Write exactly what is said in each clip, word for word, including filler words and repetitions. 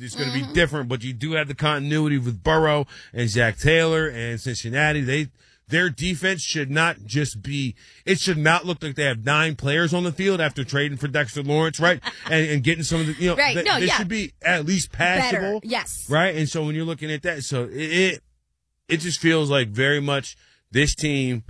it's going to mm-hmm. be different, but you do have the continuity with Burrow and Zach Taylor and Cincinnati. They Their defense should not just be, it should not look like they have nine players on the field after trading for Dexter Lawrence, right? and, and getting some of the, you know, right. they, no, they yeah. should be at least passable. Better. Yes. Right? And so when you're looking at that, so it, it, it just feels like very much this team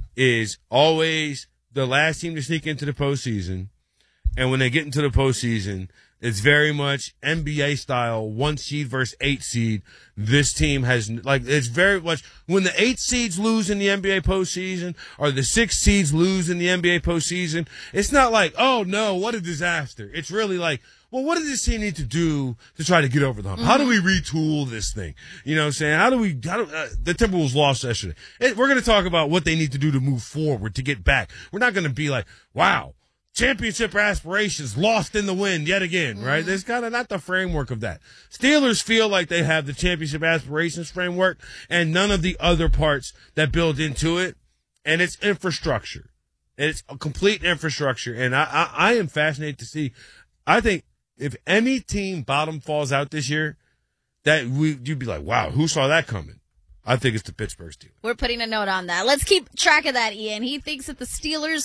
is always the last team to sneak into the postseason. And when they get into the postseason, it's very much N B A style, one seed versus eight seed. This team has, like, it's very much when the eight seeds lose in the N B A postseason or the six seeds lose in the N B A postseason, it's not like, oh no, what a disaster. It's really like, well, what does this team need to do to try to get over the hump? Mm-hmm. How do we retool this thing? You know what I'm saying? How do we, how do, uh, the Timberwolves lost yesterday. It, we're going to talk about what they need to do to move forward, to get back. We're not going to be like, wow, championship aspirations lost in the wind yet again, right? There's kind of not the framework of that. Steelers feel like they have the championship aspirations framework and none of the other parts that build into it. And it's infrastructure. It's a complete infrastructure. And I, I, I am fascinated to see, I think if any team bottom falls out this year, that we, you'd be like, wow, who saw that coming? I think it's the Pittsburgh Steelers. We're putting a note on that. Let's keep track of that, Ian. He thinks that the Steelers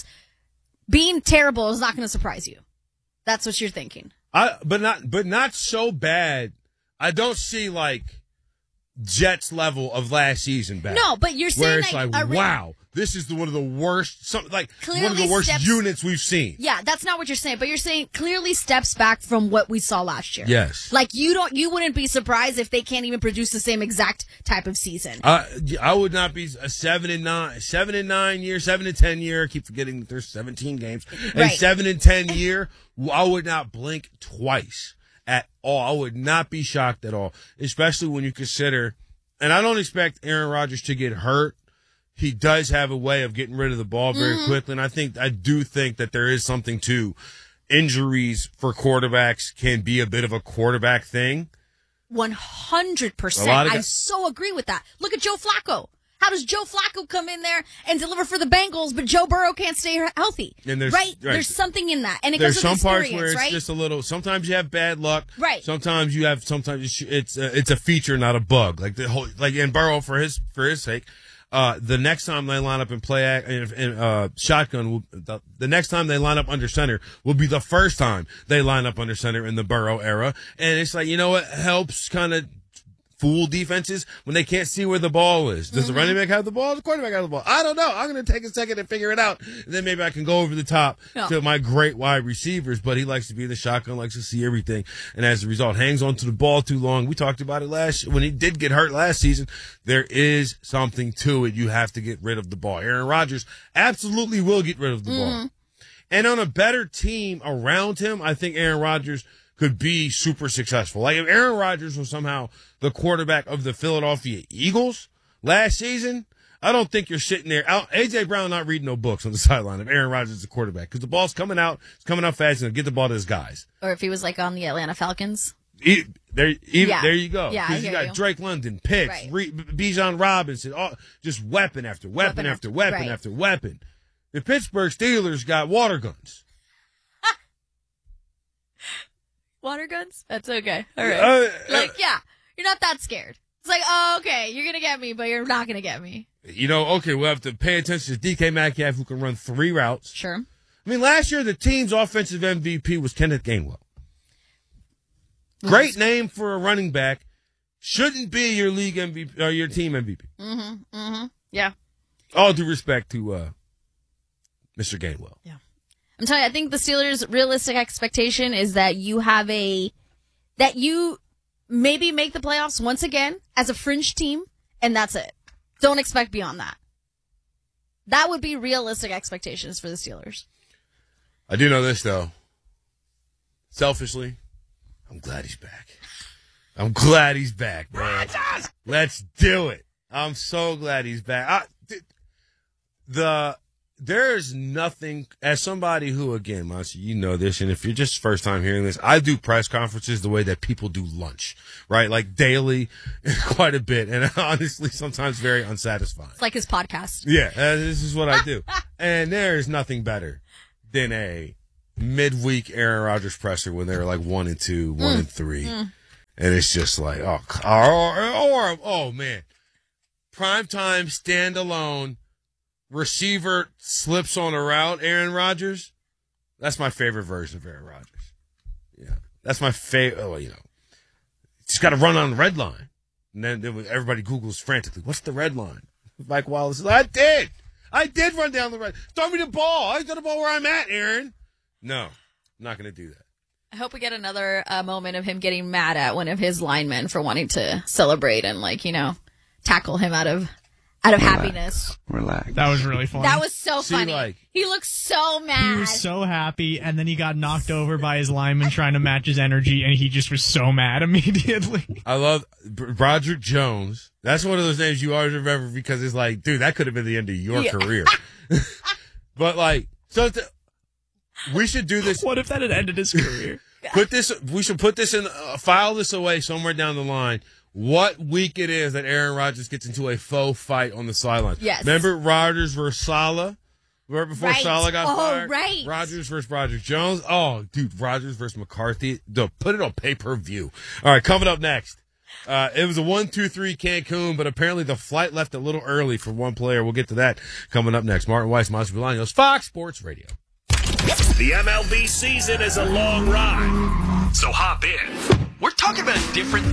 being terrible is not going to surprise you. That's what you're thinking. I, but not, but not so bad. I don't see like Jets level of last season bad. No, but you're saying where it's like, like, re- wow, this is the, one of the worst, some, like clearly one of the worst steps, units we've seen. Yeah, that's not what you're saying, but you're saying clearly steps back from what we saw last year. Yes. Like you don't, you wouldn't be surprised if they can't even produce the same exact type of season. Uh, I would not be a seven and nine, seven and nine year, seven and ten year. I keep forgetting that there's seventeen games. Right. A seven and ten year, I would not blink twice at all. I would not be shocked at all, especially when you consider. And I don't expect Aaron Rodgers to get hurt. He does have a way of getting rid of the ball very mm-hmm. quickly. And I think, I do think that there is something to injuries for quarterbacks can be a bit of a quarterback thing. one hundred percent. I guys- so agree with that. Look at Joe Flacco. How does Joe Flacco come in there and deliver for the Bengals, but Joe Burrow can't stay healthy? And there's, right? right? There's something in that. And it there's goes some with parts where it's right? just a little, sometimes you have bad luck. Right. Sometimes you have, sometimes it's, it's, a, it's a feature, not a bug. Like the whole, like in Burrow for his, for his sake. Uh, the next time they line up and play act, in, in, uh, shotgun, will, the, the next time they line up under center will be the first time they line up under center in the Burrow era. And it's like, you know what helps kind of fool defenses when they can't see where the ball is. Does mm-hmm. the running back have the ball? Does the quarterback have the ball? I don't know. I'm going to take a second and figure it out. And then maybe I can go over the top yeah. to my great wide receivers, but he likes to be in the shotgun, likes to see everything. And as a result, hangs onto the ball too long. We talked about it last, when he did get hurt last season. There is something to it. You have to get rid of the ball. Aaron Rodgers absolutely will get rid of the mm-hmm. ball. And on a better team around him, I think Aaron Rodgers could be super successful. Like if Aaron Rodgers was somehow the quarterback of the Philadelphia Eagles last season, I don't think you're sitting there. A J Brown not reading no books on the sideline if Aaron Rodgers is the quarterback because the ball's coming out, it's coming out fast, and get the ball to his guys. Or if he was like on the Atlanta Falcons. He, there, even, yeah. there you go. Yeah, Because you got you. Drake London, Pitts, right. Re, Bijan Robinson, all, just weapon after weapon, weapon after weapon right. after weapon. The Pittsburgh Steelers got water guns. Water guns? That's okay. All right. Uh, like, yeah, you're not that scared. It's like, oh, okay, you're going to get me, but you're not going to get me. You know, okay, we'll have to pay attention to D K Metcalf, who can run three routes. Sure. I mean, last year, the team's offensive M V P was Kenneth Gainwell. Great name for a running back. Shouldn't be your league M V P, or your team M V P. Mm-hmm, mm-hmm, yeah. All due respect to uh, Mister Gainwell. Yeah. I'm telling you, I think the Steelers' realistic expectation is that you have a, that you maybe make the playoffs once again as a fringe team, and that's it. Don't expect beyond that. That would be realistic expectations for the Steelers. I do know this, though. Selfishly, I'm glad he's back. I'm glad he's back, man. Let's do it. I'm so glad he's back. I, th- the... There's nothing, as somebody who, again, Monty, you know this, and if you're just first time hearing this, I do press conferences the way that people do lunch, right? Like daily, quite a bit, and honestly, sometimes very unsatisfying. It's like his podcast. Yeah, uh, this is what I do. And there's nothing better than a midweek Aaron Rodgers presser when they're like one and two, one mm. and three. Mm. And it's just like, oh, or, or, oh man. Primetime standalone receiver slips on a route, Aaron Rodgers. That's my favorite version of Aaron Rodgers. Yeah. That's my favorite. Oh, you know, just got to run on the red line. And then, then everybody Googles frantically, what's the red line? Mike Wallace says, I did. I did run down the red. Throw me the ball. I got the ball where I'm at, Aaron. No, I'm not going to do that. I hope we get another uh, moment of him getting mad at one of his linemen for wanting to celebrate and, like, you know, tackle him out of out of Relax. happiness. Relax. That was really funny. That was so See, funny. like- he looked so mad. He was so happy, and then he got knocked over by his lineman trying to match his energy, and he just was so mad immediately. I love B- Broderick Jones. That's one of those names you always remember because it's like, dude, that could have been the end of your Yeah. career. But like, so th- we should do this. What if that had ended his career? Put this. We should put this in. Uh, file this away somewhere down the line. What week it is that Aaron Rodgers gets into a faux fight on the sideline? Yes. Remember Rodgers versus Saleh? Right before Right. Saleh got Oh, fired? right. Rodgers versus Broderick Jones. Oh, dude, Rodgers versus McCarthy. Dude, put it on pay-per-view. All right, coming up next. Uh, it was a one two three Cancun, but apparently the flight left a little early for one player. We'll get to that coming up next. Martin Weiss, Monster Bolaños, Fox Sports Radio. The M L B season is a long ride, so hop in. We're talking about a different